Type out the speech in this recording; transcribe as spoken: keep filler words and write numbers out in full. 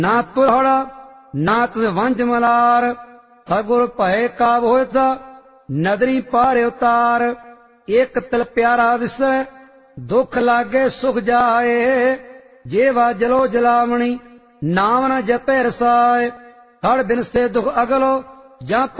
ना पुरहड़ नाथ वंज मलार, सगुर भय काब होता नदरी पार उतार। एक तिल प्यारा विसै दुख लागे सुख जाए, जेवा जलो जलावणी नाम न जपे रसाए। हर बिन से दुख अगलो जा